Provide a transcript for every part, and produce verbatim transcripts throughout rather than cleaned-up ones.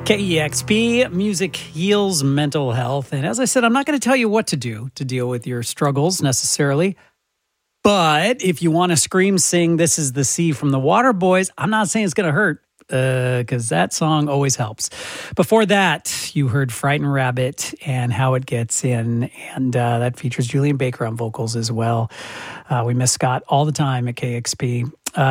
K E X P, music heals mental health. And as I said, I'm not going to tell you what to do to deal with your struggles necessarily. But if you want to scream, sing, This Is the Sea from the Waterboys, I'm not saying it's going to hurt because uh, that song always helps. Before that, you heard Frightened Rabbit and How It Gets In. And uh, that features Julian Baker on vocals as well. Uh, we miss Scott all the time at K X P.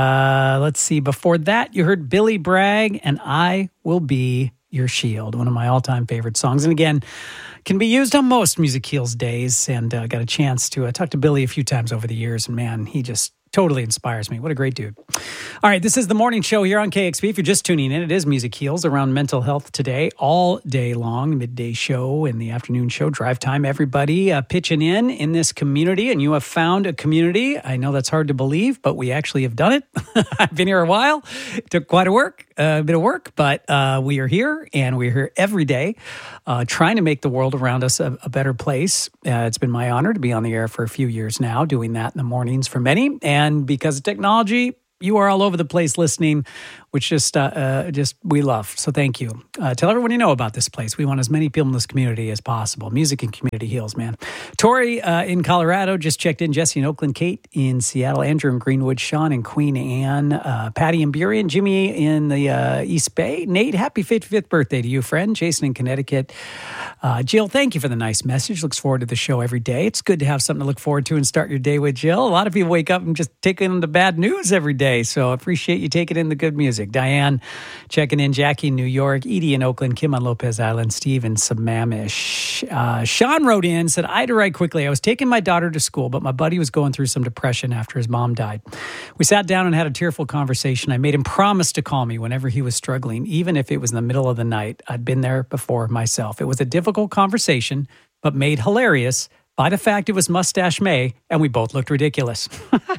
Uh, let's see. Before that, you heard Billy Bragg and I Will Be Your Shield, one of my all-time favorite songs. And again, can be used on most Music Heals days. And I uh, got a chance to uh, talk to Billy a few times over the years. And man, he just totally inspires me. What a great dude. All right, this is the morning show here on K X P. If you're just tuning in, it is Music Heals around mental health today, all day long, midday show and the afternoon show, drive time. Everybody uh, pitching in in this community, and you have found a community. I know that's hard to believe, but we actually have done it. I've been here a while. It took quite a work, a bit of work, but uh, we are here, and we're here every day uh, trying to make the world around us a, a better place. Uh, it's been my honor to be on the air for a few years now, doing that in the mornings for many. And because of technology, you are all over the place listening, which just, uh, uh, just we love. So thank you. Uh, tell everyone you know about this place. We want as many people in this community as possible. Music and community heals, man. Tori uh, in Colorado just checked in. Jesse in Oakland. Kate in Seattle. Andrew in Greenwood. Sean in Queen Anne. Uh, Patty in Burien. Jimmy in the uh, East Bay. Nate, happy fifty-fifth birthday to you, friend. Jason in Connecticut. Uh, Jill, thank you for the nice message. Looks forward to the show every day. It's good to have something to look forward to and start your day with, Jill. A lot of people wake up and just take in the bad news every day. So I appreciate you taking in the good music. Diane checking in. Jackie in New York. Edie in Oakland. Kim on Lopez Island. Steve in Sammamish. Uh, Sean wrote in, said, I had to write quickly. I was taking my daughter to school, but my buddy was going through some depression after his mom died. We sat down and had a tearful conversation. I made him promise to call me whenever he was struggling, even if it was in the middle of the night. I'd been there before myself. It was a difficult conversation, but made hilarious by the fact it was Mustache May, and we both looked ridiculous.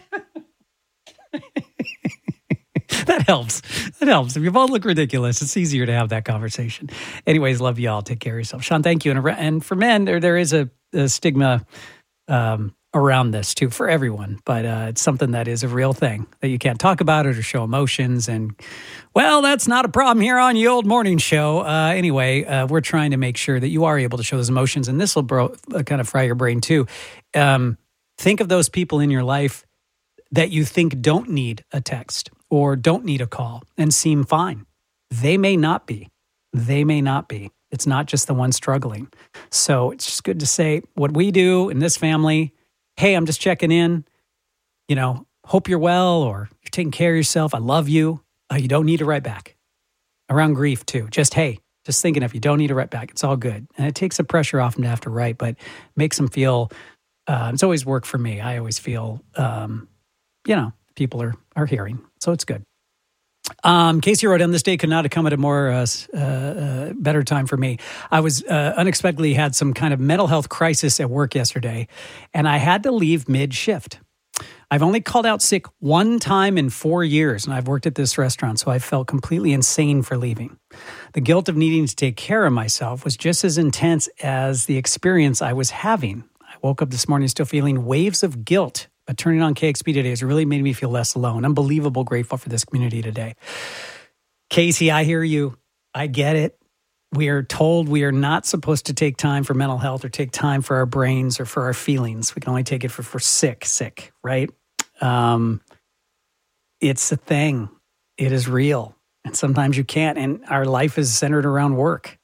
That helps. That helps. If you both look ridiculous, it's easier to have that conversation. Anyways, love you all. Take care of yourself. Sean, thank you. And, and for men, there there is a, a stigma um, around this too for everyone, but uh, it's something that is a real thing that you can't talk about it or show emotions. And well, that's not a problem here on Ye Old Morning Show. Uh, anyway, uh, we're trying to make sure that you are able to show those emotions, and this will bro- uh, kind of fry your brain too. Um, think of those people in your life that you think don't need a text or don't need a call and seem fine. They may not be. They may not be. It's not just the one struggling. So it's just good to say what we do in this family. Hey, I'm just checking in. You know, hope you're well, or you're taking care of yourself. I love you. Uh, you don't need to write back. Around grief too. Just, hey, just thinking if you don't need to write back, it's all good. And it takes the pressure off them to have to write, but makes them feel, uh, it's always worked for me. I always feel, um, you know, people are, are hearing. So it's good. Um, Casey wrote on, this day could not have come at a more uh, uh, better time for me. I was uh, unexpectedly had some kind of mental health crisis at work yesterday, and I had to leave mid-shift. I've only called out sick one time in four years, and I've worked at this restaurant, so I felt completely insane for leaving. The guilt of needing to take care of myself was just as intense as the experience I was having. I woke up this morning still feeling waves of guilt. But turning on K X P today has really made me feel less alone. Unbelievable grateful for this community today. Casey, I hear you. I get it. We are told we are not supposed to take time for mental health or take time for our brains or for our feelings. We can only take it for, for sick, sick, right? Um, it's a thing. It is real. And sometimes you can't. And our life is centered around work.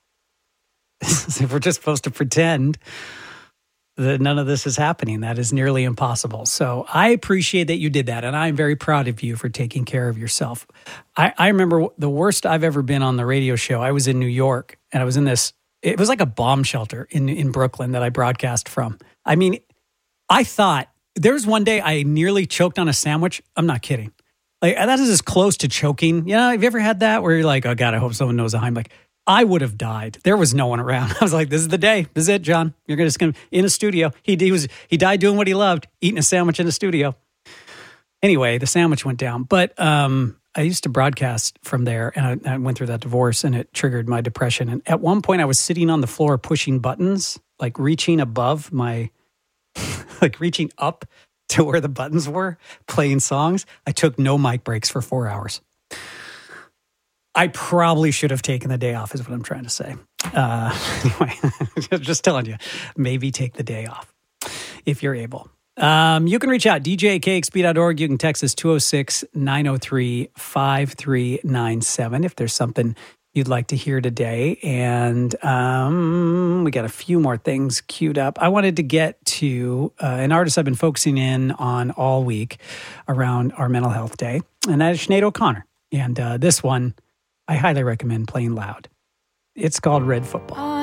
If we're just supposed to pretend that none of this is happening, that is nearly impossible. So I appreciate that you did that, and I'm very proud of you for taking care of yourself. I, I remember the worst I've ever been on the radio show. I was in New York, and I was in this, it was like a bomb shelter in, in Brooklyn that I broadcast from. I mean, I thought, there was one day I nearly choked on a sandwich. I'm not kidding. Like, that is as close to choking. You know, have you ever had that where you're like, oh God, I hope someone knows I'm like, I would have died. There was no one around. I was like, this is the day. This is it, John. You're just going to, in a studio. He, he was, he died doing what he loved, eating a sandwich in the studio. Anyway, the sandwich went down. But um, I used to broadcast from there, and I, I went through that divorce, and it triggered my depression. And at one point, I was sitting on the floor pushing buttons, like reaching above my, like reaching up to where the buttons were, playing songs. I took no mic breaks for four hours. I probably should have taken the day off is what I'm trying to say. Uh, anyway, just telling you, maybe take the day off if you're able. Um, you can reach out, d j k x p dot org. You can text us two oh six, nine oh three, five three nine seven if there's something you'd like to hear today. And um, we got a few more things queued up. I wanted to get to uh, an artist I've been focusing in on all week around our Mental Health Day, and that is Sinead O'Connor. And uh, this one, I highly recommend playing loud. It's called Red Football.